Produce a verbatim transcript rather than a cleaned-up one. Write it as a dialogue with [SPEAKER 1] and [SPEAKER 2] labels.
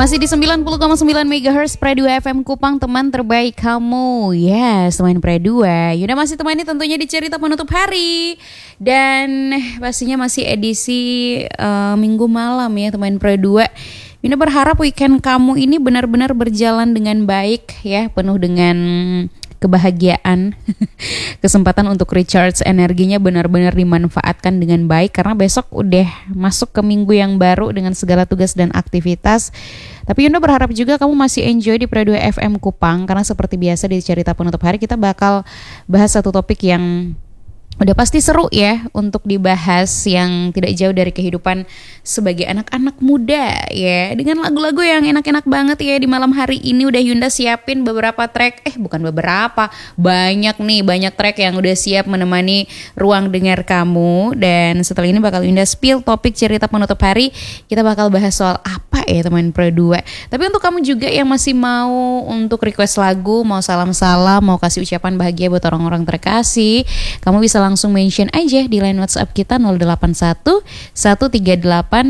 [SPEAKER 1] Masih di sembilan puluh koma sembilan megahertz Pre dua F M Kupang, teman terbaik kamu. Yes, teman Pre dua. Yunda masih temani tentunya di cerita penutup hari. Dan pastinya masih edisi uh, minggu malam ya teman Pre dua. Yunda berharap weekend kamu ini benar-benar berjalan dengan baik ya, penuh dengan kebahagiaan. Kesempatan untuk recharge energinya benar-benar dimanfaatkan dengan baik, karena besok udah masuk ke minggu yang baru dengan segala tugas dan aktivitas. Tapi Yunda berharap juga kamu masih enjoy di Pre dua F M Kupang, karena seperti biasa di cerita penutup hari kita bakal bahas satu topik yang udah pasti seru ya untuk dibahas, yang tidak jauh dari kehidupan sebagai anak-anak muda ya, dengan lagu-lagu yang enak-enak banget ya. Di malam hari ini udah Yunda siapin beberapa track, eh bukan beberapa, banyak nih, banyak track yang udah siap menemani ruang dengar kamu. Dan setelah ini bakal Yunda spill topik cerita penutup hari, kita bakal bahas soal apa ya teman Pre dua. Tapi untuk kamu juga yang masih mau untuk request lagu, mau salam-salam, mau kasih ucapan bahagia buat orang-orang terkasih, kamu bisa langsung mention aja di line WhatsApp kita nol delapan satu satu tiga delapan